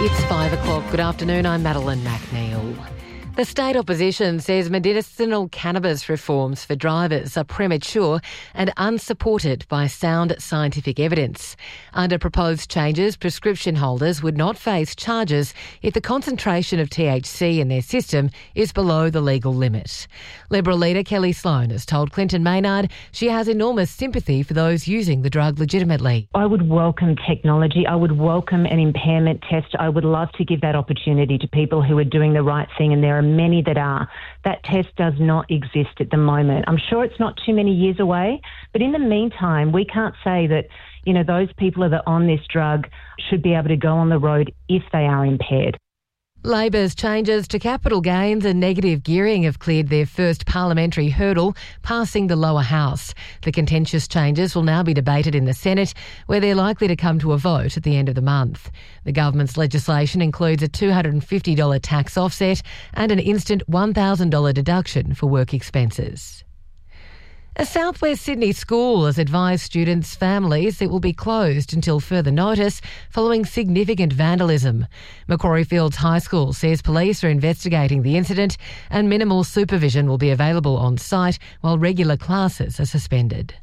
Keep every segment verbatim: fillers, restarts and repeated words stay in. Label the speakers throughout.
Speaker 1: It's five o'clock. Good afternoon. I'm Madeline McNeil. The state opposition says medicinal cannabis reforms for drivers are premature and unsupported by sound scientific evidence. Under proposed changes, prescription holders would not face charges if the concentration of T H C in their system is below the legal limit. Liberal leader Kelly Sloan has told Clinton Maynard she has enormous sympathy for those using the drug legitimately.
Speaker 2: I would welcome technology. I would welcome an impairment test. I would love to give that opportunity to people who are doing the right thing, and there are many that are. That test does not exist at the moment. I'm sure it's not too many years away, but in the meantime, we can't say that, you know, those people that are on this drug should be able to go on the road if they are impaired.
Speaker 1: Labor's changes to capital gains and negative gearing have cleared their first parliamentary hurdle, passing the lower house. The contentious changes will now be debated in the Senate, where they're likely to come to a vote at the end of the month. The government's legislation includes a two hundred fifty dollars tax offset and an instant one thousand dollars deduction for work expenses. A South West Sydney school has advised students' families it will be closed until further notice following significant vandalism. Macquarie Fields High School says police are investigating the incident and minimal supervision will be available on site while regular classes are suspended.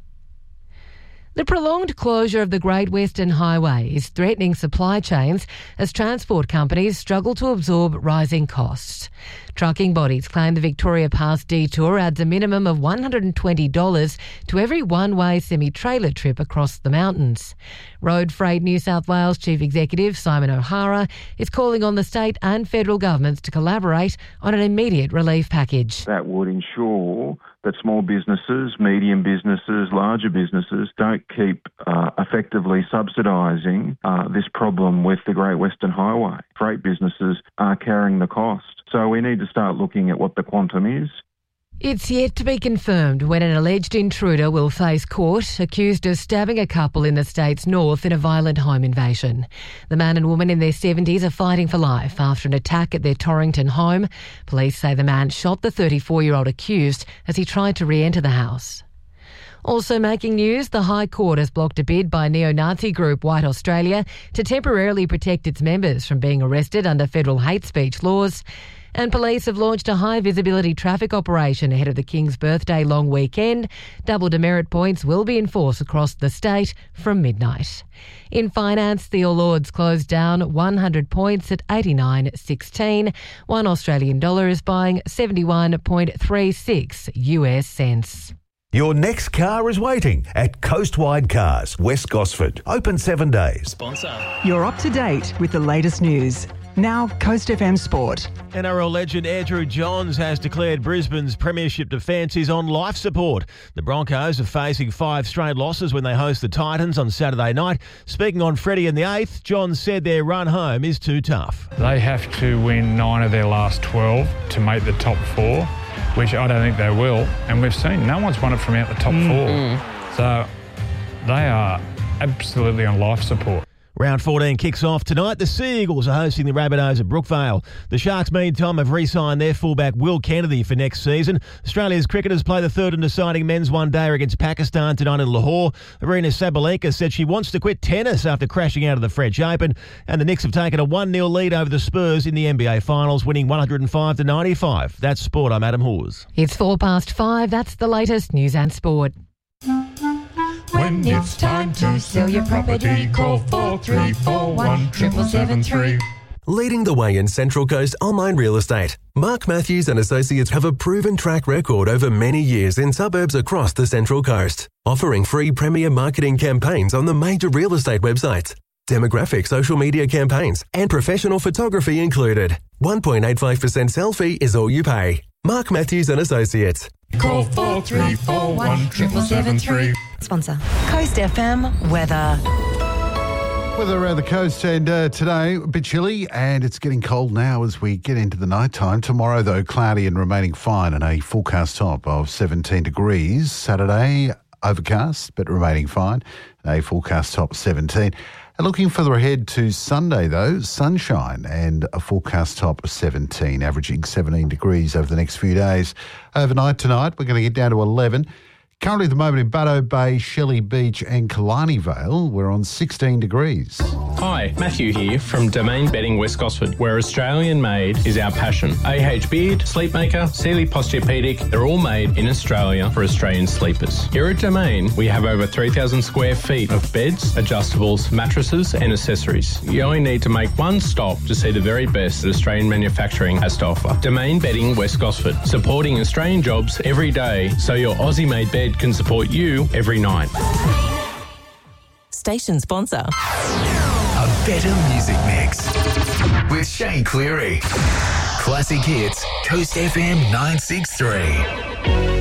Speaker 1: The prolonged closure of the Great Western Highway is threatening supply chains as transport companies struggle to absorb rising costs. Trucking bodies claim the Victoria Pass detour adds a minimum of one hundred twenty dollars to every one-way semi-trailer trip across the mountains. Road Freight New South Wales Chief Executive Simon O'Hara is calling on the state and federal governments to collaborate on an immediate relief package.
Speaker 3: That would ensure that small businesses, medium businesses, larger businesses don't keep uh, effectively subsidising uh, this problem with the Great Western Highway. Freight businesses are carrying the cost. So we need to start looking at what the quantum is.
Speaker 1: It's yet to be confirmed when an alleged intruder will face court, accused of stabbing a couple in the state's north in a violent home invasion. The man and woman in their seventies are fighting for life after an attack at their Torrington home. Police say the man shot the thirty-four-year-old accused as he tried to re-enter the house. Also making news, the High Court has blocked a bid by neo-Nazi group White Australia to temporarily protect its members from being arrested under federal hate speech laws. And police have launched a high-visibility traffic operation ahead of the King's birthday long weekend. Double demerit points will be enforced across the state from midnight. In finance, the All Ords closed down one hundred points at eighty-nine sixteen. One Australian dollar is buying seventy-one point three six U S cents.
Speaker 4: Your next car is waiting at Coastwide Cars, West Gosford. Open seven days.
Speaker 5: Sponsor.
Speaker 6: You're up to date with the latest news. Now, Coast F M Sport.
Speaker 5: N R L legend Andrew Johns has declared Brisbane's premiership defence is on life support. The Broncos are facing five straight losses when they host the Titans on Saturday night. Speaking on Freddie in the eighth, Johns said their run home is too tough.
Speaker 7: They have to win nine of their last twelve to make the top four, which I don't think they will. And we've seen no one's won it from out the top mm-hmm. four. So they are absolutely on life support.
Speaker 5: Round fourteen kicks off tonight. The Sea Eagles are hosting the Rabbitohs at Brookvale. The Sharks, meantime, have re-signed their fullback Will Kennedy for next season. Australia's cricketers play the third and deciding men's one-dayer against Pakistan tonight in Lahore. Arina Sabalenka said she wants to quit tennis after crashing out of the French Open. And the Knicks have taken a one nil lead over the Spurs in the N B A Finals, winning one hundred five to ninety-five. That's sport. I'm Adam Hawes.
Speaker 1: It's four past five. That's the latest news and sport.
Speaker 8: When it's time to sell your property, call four three four one, seven seven three.
Speaker 9: Leading the way in Central Coast online real estate, Mark Matthews and Associates have a proven track record over many years in suburbs across the Central Coast, offering free premier marketing campaigns on the major real estate websites, demographic social media campaigns, and professional photography included. one point eight five percent sell fee is all you pay. Mark Matthews and Associates.
Speaker 8: Call four three four one, seven seven three.
Speaker 6: Sponsor. Coast F M weather.
Speaker 10: Weather around the coast, and uh, today a bit chilly, and it's getting cold now as we get into the night time. Tomorrow, though, cloudy and remaining fine, and a forecast top of seventeen degrees. Saturday, overcast but remaining fine, a forecast top of seventeen. And looking further ahead to Sunday, though, sunshine and a forecast top of seventeen, averaging seventeen degrees over the next few days. Overnight tonight, we're going to get down to eleven. Currently at the moment in Butto Bay, Shelley Beach and Killarney Vale, we're on sixteen degrees.
Speaker 11: Hi, Matthew here from Domain Bedding West Gosford, where Australian made is our passion. A H Beard, Sleepmaker, Sealy Posturepedic, they're all made in Australia for Australian sleepers. Here at Domain, we have over three thousand square feet of beds, adjustables, mattresses and accessories. You only need to make one stop to see the very best that Australian manufacturing has to offer. Domain Bedding West Gosford, supporting Australian jobs every day so your Aussie-made bed can support you every night.
Speaker 12: Station sponsor.
Speaker 13: A better music mix with Shane Cleary. Classic hits, Coast F M nine six three.